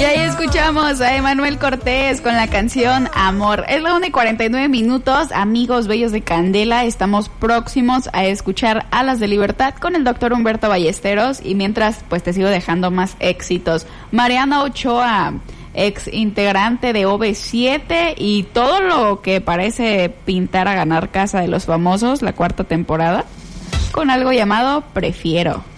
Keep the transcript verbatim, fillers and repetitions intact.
Y ahí escuchamos a Emanuel Cortés con la canción Amor. Es la una y cuarenta y nueve minutos, amigos bellos de Candela. Estamos próximos a escuchar Alas de Libertad con el doctor Humberto Ballesteros. Y mientras, pues te sigo dejando más éxitos. Mariana Ochoa, ex integrante de O V siete y todo lo que parece pintar a ganar Casa de los Famosos, la cuarta temporada, con algo llamado Prefiero.